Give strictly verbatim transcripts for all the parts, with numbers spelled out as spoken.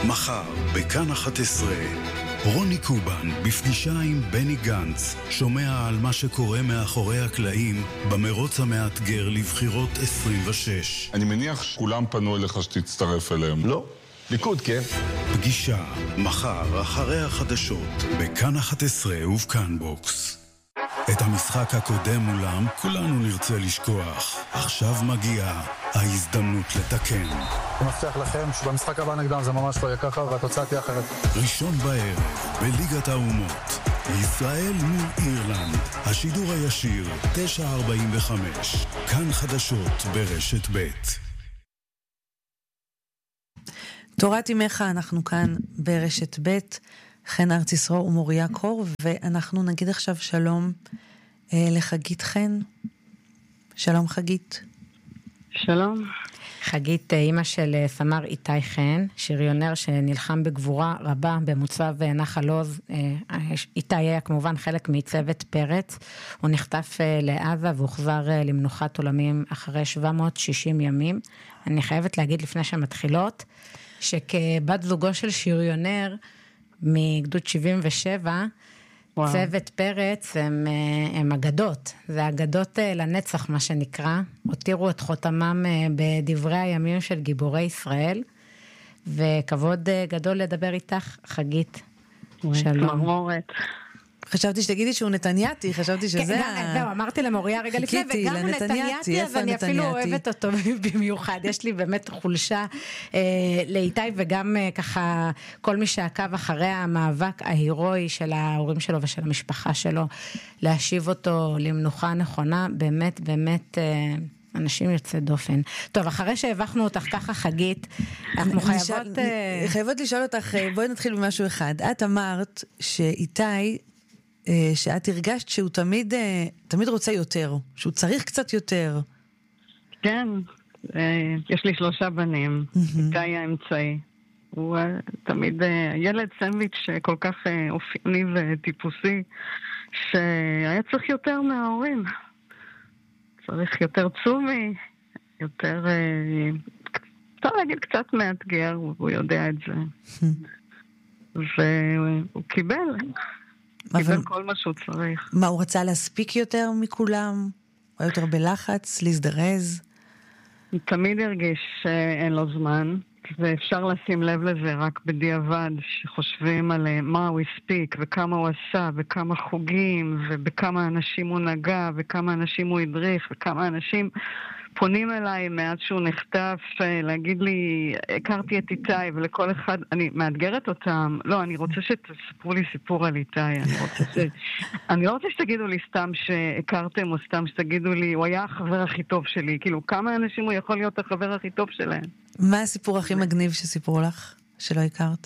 מחר, בכאן אחת עשרה, רוני קובן בפגישה עם בני גנץ שומע על מה שקורה מאחורי הקלעים במרוץ המאתגר לבחירות עשרים ושש. אני מניח שכולם פנו אליך שתצטרף אליהם. לא, ליכוד, כן. פגישה, מחר, אחרי החדשות, בכאן אחת עשרה ובכאן בוקס. את המשחק הקודם מולם כולנו נרצה לשכוח. עכשיו מגיעה ההזדמנות לתקן. אני מבטיח לכם שבמשחק הבא נגדם זה ממש לא יהיה ככה והתוצאה תהיה אחרת. ראשון בערב, בליגת האומות, ישראל מול אירלנד. השידור הישיר, תשע ארבעים וחמש. כאן חדשות ברשת ב'. תורת ימיך, אנחנו כאן ברשת ב'. חן ארץ ישרו ומוריה קור, ואנחנו נגיד עכשיו שלום אה, לחגית חן. שלום חגית. שלום. חגית, אימא של סמ"ר איתי חן, שריונר שנלחם בגבורה רבה במוצב נחל עוז. איתי היה כמובן חלק מצוות פרץ. הוא נחטף לעזה והוחזר למנוחת עולמים אחרי שבע מאות ושישים ימים. אני חייבת להגיד לפני שמתחילות, שכבת זוגו של שריונר, מגדוד שבעים ושבע, וואו. צוות פרץ הם, הם אגדות, זה אגדות לנצח מה שנקרא, הותירו את חותמם בדברי הימים של גיבורי ישראל, וכבוד גדול לדבר איתך, חגית. שלום. מרורת. חשבתי שתגידי שהוא נתנייתי, חשבתי שזה... זהו, אמרתי למוריה רגע לפני, וגם הוא נתנייתי, אז אני אפילו אוהבת אותו במיוחד. יש לי באמת חולשה לאיתי, וגם ככה כל מי שעקב אחרי המאבק ההירואי של ההורים שלו ושל המשפחה שלו, להשיב אותו למנוחה נכונה, באמת, באמת... אנשים יוצא דופן. טוב, אחרי שהבחנו אותך ככה חגית, אנחנו חייבות... חייבות לשאול אותך, בואי נתחיל במשהו אחד. את אמרת שאיתי... שאת הרגשת שהוא תמיד, תמיד רוצה יותר, שהוא צריך קצת יותר. כן, יש לי שלושה בנים, איתי האמצעי. הוא תמיד ילד סנדוויץ' כל כך אופייני וטיפוסי, שהיה צריך יותר מההורים. צריך יותר צומי, יותר, אפשר להגיד קצת מאתגר, הוא יודע את זה. והוא קיבל... קיבל כל מה שהוא צריך. מה, הוא רצה להספיק יותר מכולם? הוא היה יותר בלחץ, להזדרז? הוא תמיד הרגיש שאין לו זמן, ואפשר לשים לב לזה רק בדיעבד, שחושבים על מה הוא הספיק, וכמה הוא עשה, וכמה חוגים, ובכמה אנשים הוא נגע, וכמה אנשים הוא הדריך, וכמה אנשים פונים אליי מאז שהוא נחטף, להגיד לי, הכרתי את איתי, ולכל אחד, אני מאתגרת אותם, לא, אני רוצה שתספרו לי סיפור על איתי, אני רוצה ש... אני לא רוצה שתגידו לי סתם שהכרתם, או סתם שתגידו לי, הוא היה החבר הכי טוב שלי, כאילו, כמה אנשים הוא יכול להיות החבר הכי טוב שלהם? מה הסיפור הכי מגניב שסיפרו לך, שלא הכרת?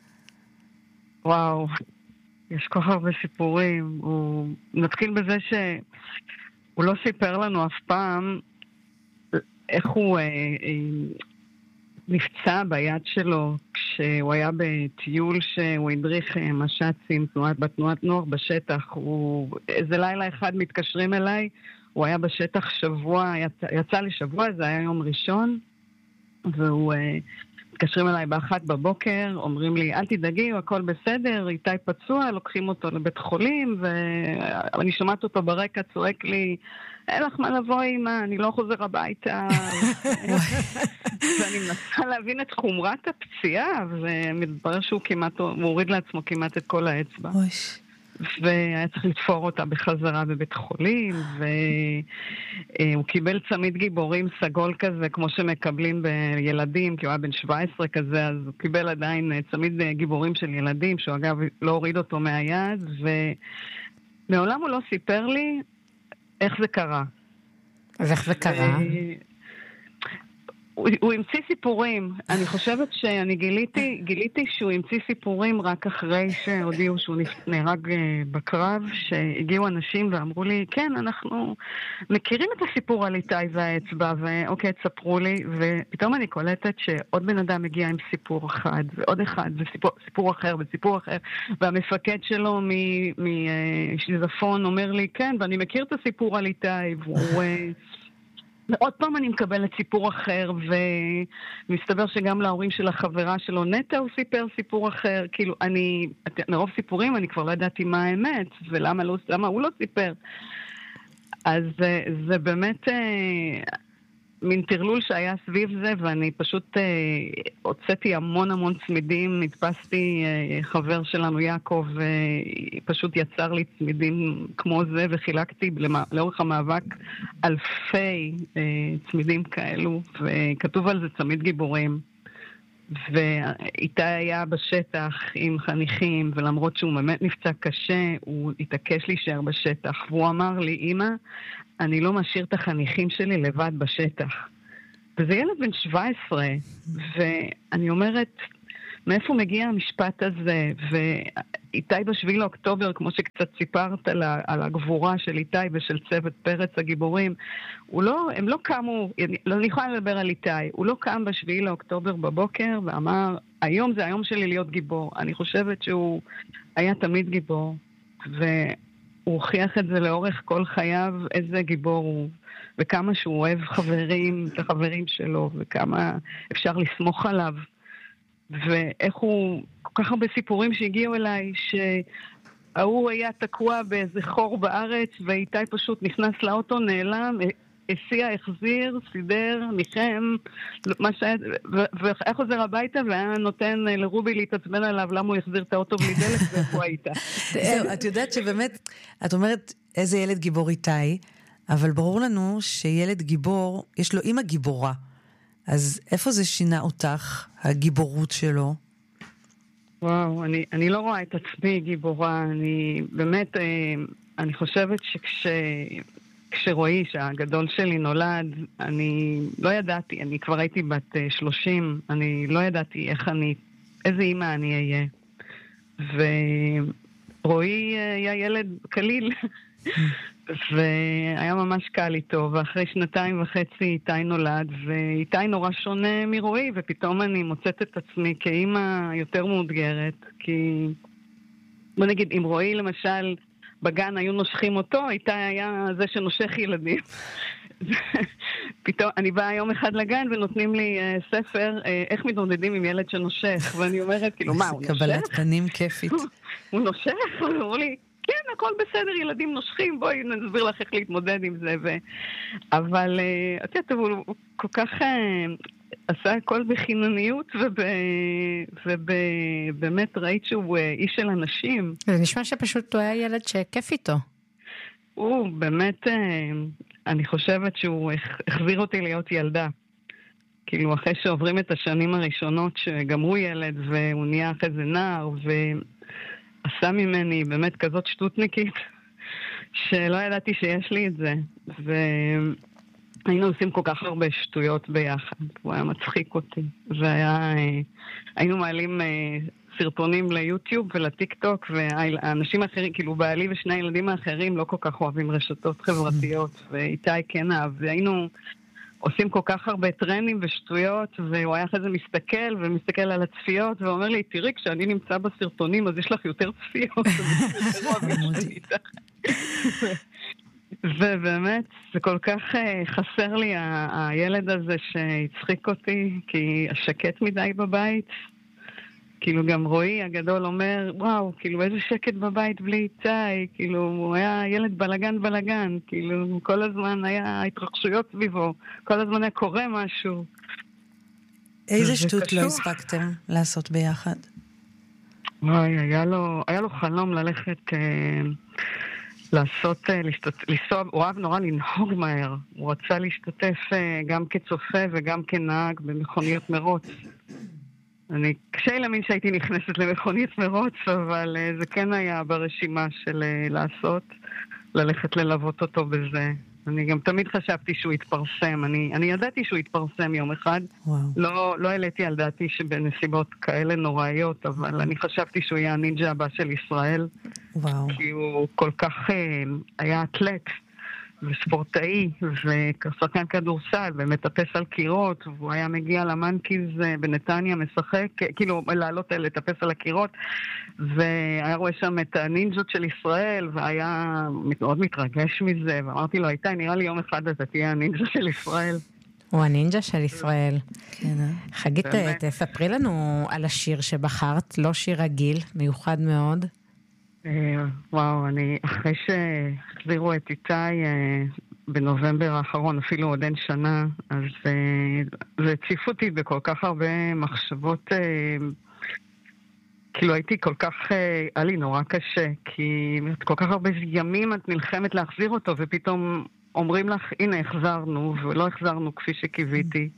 וואו, יש כל כך הרבה סיפורים, הוא... נתחיל בזה שהוא לא סיפר לנו אף פעם, איך הוא אה, אה, נפצע ביד שלו כשהוא היה בטיול שהוא הדריך אה, משצים תנועת, בתנועת נוער בשטח. הוא, איזה לילה אחד מתקשרים אליי, הוא היה בשטח שבוע, יצא, יצא לשבוע, זה היה יום ראשון, והוא אה, מתקשרים אליי באחת בבוקר, אומרים לי, אל תדאגי, הכל בסדר, איתי פצוע, לוקחים אותו לבית חולים, ואני שומעת אותו ברקע, צועק לי, אין לך מה לבוא אמא, אני לא חוזר הביתה. ואני מנסה להבין את חומרת הפציעה, ומתברר שהוא כמעט, הוא הוריד לעצמו כמעט את כל האצבע. והיה צריך לתפור אותה בחזרה בבית חולים, והוא קיבל צמיד גיבורים סגול כזה, כמו שמקבלים בילדים, כי הוא היה בן שבע עשרה כזה, אז הוא קיבל עדיין צמיד גיבורים של ילדים, שהוא אגב לא הוריד אותו מהיד, ומעולם הוא לא סיפר לי איך זה קרה. אז איך זה קרה? הוא, הוא המציא סיפורים. אני חושבת שאני גיליתי, גיליתי שהוא המציא סיפורים רק אחרי שהודיעו שהוא נהרג בקרב, שהגיעו אנשים ואמרו לי, כן, אנחנו מכירים את הסיפור על איתי והאצבע, ואוקיי, תספרו לי, ופתאום אני קולטת שעוד בן אדם הגיע עם סיפור אחד, ועוד אחד, וסיפור סיפור אחר, וסיפור אחר, והמפקד שלו משיזפון אומר לי, כן, ואני מכיר את הסיפור על איתי, והוא... ועוד פעם אני מקבלת סיפור אחר, ומסתבר שגם להורים של החברה שלו נטע הוא סיפר סיפור אחר. כאילו, אני, מרוב סיפורים אני כבר לא ידעתי מה האמת, ולמה לא, למה הוא לא סיפר. אז זה, זה באמת אה, מין טרלול שהיה סביב זה, ואני פשוט אה, הוצאתי המון המון צמידים, נתפסתי אה, חבר שלנו יעקב, אה, פשוט יצר לי צמידים כמו זה, וחילקתי למה, לאורך המאבק אלפי אה, צמידים כאלו, וכתוב על זה צמיד גיבורים. ואיתי היה בשטח עם חניכים, ולמרות שהוא באמת נפצע קשה, הוא התעקש להישאר בשטח. והוא אמר לי, אמא, אני לא משאיר את החניכים שלי לבד בשטח. וזה ילד בן שבע עשרה, ואני אומרת, מאיפה מגיע המשפט הזה? ואיתי בשביל לאוקטובר, כמו שקצת סיפרת על, על הגבורה של איתי ושל צוות פרץ הגיבורים, הוא לא, הם לא קמו, לא אני יכולה לדבר על איתי, הוא לא קם בשביל לאוקטובר בבוקר ואמר, היום זה היום שלי להיות גיבור. אני חושבת שהוא היה תמיד גיבור, והוא הוכיח את זה לאורך כל חייו, איזה גיבור הוא, וכמה שהוא אוהב חברים, את החברים שלו, וכמה אפשר לסמוך עליו. ואיך הוא, כל כך הרבה סיפורים שהגיעו אליי, שההוא היה תקוע באיזה חור בארץ, ואיתי פשוט נכנס לאוטו, נעלם, הסיע, החזיר, סידר, ניחם, מה שהיה, והיה חוזר הביתה, והיה נותן לרובי להתעצבן עליו, למה הוא החזיר את האוטו בלי דלק, ואיפה היית. את יודעת שבאמת, את אומרת איזה ילד גיבור איתי, אבל ברור לנו שילד גיבור, יש לו אמא גיבורה. אז איפה זה שינה אותך, הגיבורות שלו? וואו, אני, אני לא רואה את עצמי גיבורה. אני באמת, אני חושבת שכש... כשרואי שהגדול שלי נולד, אני לא ידעתי, אני כבר הייתי בת שלושים, אני לא ידעתי איך אני, איזה אימא אני אהיה. ורואי היה ילד קליל, והיה ממש קל איתו, ואחרי שנתיים וחצי איתי נולד, ואיתי נורא שונה מרואי, ופתאום אני מוצאת את עצמי כאימא יותר מאותגרת, כי בוא נגיד, אם רואי למשל בגן היו נושכים אותו, איתי היה זה שנושך ילדים. פתאום, אני באה יום אחד לגן ונותנים לי uh, ספר, uh, איך מתמודדים עם ילד שנושך, ואני אומרת, כאילו, מה, הוא נושך? קבלת פנים כיפית. הוא נושך? הוא אומר לי, כן, הכל בסדר, ילדים נושכים, בואי נסביר לך איך להתמודד עם זה. ו... אבל, uh, את יודעת, הוא, הוא כל כך uh, עשה הכל בחינניות, ובאמת וב... ראית שהוא uh, איש של אנשים. זה נשמע שפשוט הוא היה ילד שכיף איתו. הוא באמת, uh, אני חושבת שהוא החזיר אותי להיות ילדה. כאילו, אחרי שעוברים את השנים הראשונות, שגם הוא ילד, והוא נהיה אחרי זה נער, ועשה ממני באמת כזאת שטותניקית, שלא ידעתי שיש לי את זה. והיינו עושים כל כך הרבה שטויות ביחד. הוא היה מצחיק אותי. והיה, היינו מעלים סרטונים ליוטיוב ולטיק טוק, והאנשים האחרים, כאילו בעלי ושני הילדים האחרים, לא כל כך אוהבים רשתות חברתיות, ואיתי כן אהב, והיינו עושים כל כך הרבה טרנים ושטויות, והוא היה אחרי זה מסתכל ומסתכל על הצפיות, ואומר לי, תראי, כשאני נמצא בסרטונים, אז יש לך יותר צפיות, יותר אוהבים שאני איתך. ובאמת, זה כל כך חסר לי הילד הזה שהצחיק אותי, כי השקט מדי בבית. כאילו גם רועי הגדול אומר, וואו, כאילו איזה שקט בבית בלי איתי, כאילו הוא היה ילד בלגן בלגן, כאילו כל הזמן היה התרחשויות סביבו, כל הזמן היה קורה משהו. איזה שטות לא הספקתם לעשות ביחד? וואי, היה לו, היה לו חלום ללכת, אה, לעשות, אה, להשתת, לנסוע, הוא אוהב נורא לנהוג מהר, הוא רצה להשתתף אה, גם כצופה וגם כנהג במכוניות מרוץ. אני קשה להאמין שהייתי נכנסת למכונית מרוץ, אבל uh, זה כן היה ברשימה של uh, לעשות, ללכת ללוות אותו בזה. אני גם תמיד חשבתי שהוא יתפרסם, אני, אני ידעתי שהוא יתפרסם יום אחד. וואו. לא, לא העליתי על דעתי שבנסיבות כאלה נוראיות, אבל אני חשבתי שהוא יהיה הנינג'ה הבא של ישראל. וואו. כי הוא כל כך uh, היה אתלט, וספורטאי, ושחקן כדורסל, ומטפס על קירות, והוא היה מגיע למנקיז בנתניה, משחק, כאילו לעלות לטפס על הקירות, והיה רואה שם את הנינג'ות של ישראל, והיה מאוד מתרגש מזה, ואמרתי לו, איתי, נראה לי יום אחד אתה תהיה הנינג'ה של ישראל. הוא הנינג'ה של ישראל. כן, אה? חגית, תספרי לנו על השיר שבחרת, לא שיר רגיל, מיוחד מאוד. וואו, אני, אחרי שהחזירו את איתי בנובמבר האחרון, אפילו עוד אין שנה, אז זה הציף אותי בכל כך הרבה מחשבות, כאילו הייתי כל כך, היה לי נורא קשה, כי כל כך הרבה ימים את נלחמת להחזיר אותו, ופתאום אומרים לך, הנה, החזרנו, ולא החזרנו כפי שקיוויתי,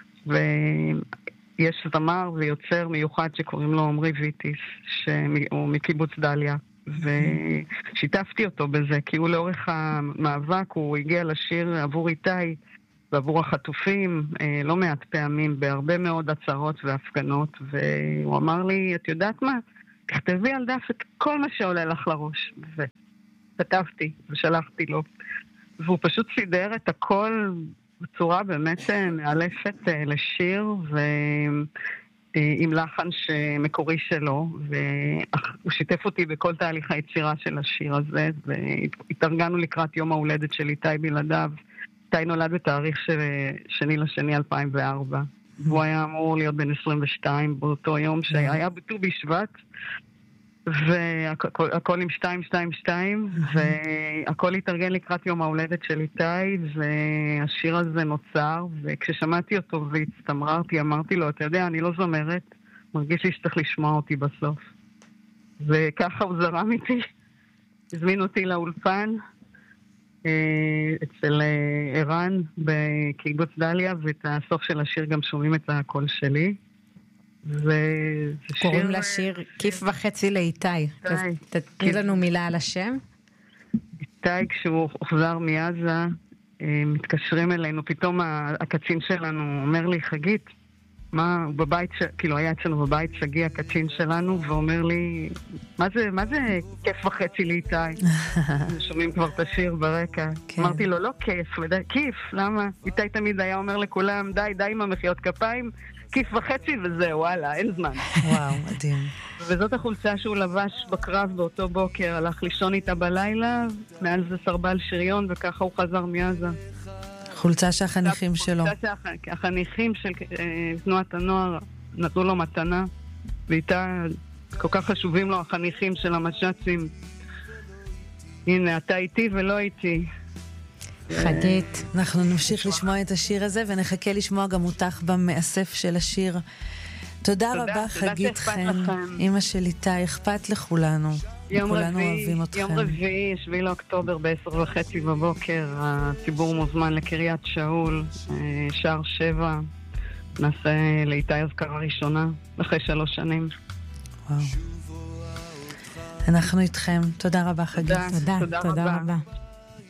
ויש זמר ויוצר מיוחד שקוראים לו עמרי ויטיס, שהוא מקיבוץ דליה, ושיתפתי אותו בזה, כי הוא לאורך המאבק, הוא הגיע לשיר עבור איתי, ועבור החטופים, לא מעט פעמים, בהרבה מאוד הצהרות והפגנות, והוא אמר לי, את יודעת מה? תכתבי על דף את כל מה שעולה לך לראש, וכתבתי ושלחתי לו, והוא פשוט סידר את הכל בצורה באמת מאלפת לשיר, ועם לחן שמקורי שלו, והוא שיתף אותי בכל תהליך היצירה של השיר הזה, והתארגנו לקראת יום ההולדת של איתי בלעדיו. איתי נולד בתאריך של שני לשני אלפיים וארבע, והוא היה אמור להיות בן עשרים ושתיים באותו יום שהיה בט"ו בשבט, והכל עם שתיים שתיים שתיים, והכל התארגן לקראת יום ההולדת של איתי, והשיר הזה נוצר, וכששמעתי אותו והצטמררתי, אמרתי לו, אתה יודע, אני לא זמרת, מרגיש לי שצריך לשמוע אותי בסוף. וככה הוא זרם איתי, הזמין אותי לאולפן, אצל ערן בקיבוץ דליה, ואת הסוף של השיר גם שומעים את הקול שלי. קוראים לשיר כיף וחצי לאיתי. תתני לנו מילה על השם. איתי, כשהוא הוחזר מעזה, מתקשרים אלינו, פתאום הקצין שלנו אומר לי, חגית, מה, הוא בבית, כאילו היה אצלנו בבית שגיא הקצין שלנו, ואומר לי, מה זה, מה זה כיף וחצי לאיתי? שומעים כבר את השיר ברקע. אמרתי לו, לא כיף, כיף, למה? איתי תמיד היה אומר לכולם, די, די עם המחיאות כפיים, כיף וחצי וזהו, וואלה, אין זמן. וואו, מדהים. וזאת החולצה שהוא לבש בקרב באותו בוקר, הלך לישון איתה בלילה, מעל זה סרבל שריון, וככה הוא חזר מעזה. חולצה שהחניכים שלו. חולצה שהחניכים של תנועת הנוער נתנו לו מתנה, ואיתה כל כך חשובים לו החניכים של המש"צים. הנה, אתה איתי ולא איתי. חגית. אנחנו נמשיך לשמוע את השיר הזה, ונחכה לשמוע גם אותך במאסף של השיר. תודה רבה, חגית חן, אמא של איתי, אכפת לכולנו. כולנו אוהבים אתכם. יום רביעי, שביעי לאוקטובר, בעשר וחצי בבוקר, הציבור מוזמן לקריית שאול, שער שבע, נעשה לאיתי אזכרה ראשונה, אחרי שלוש שנים. וואו. אנחנו איתכם. תודה רבה, חגית. תודה, תודה רבה.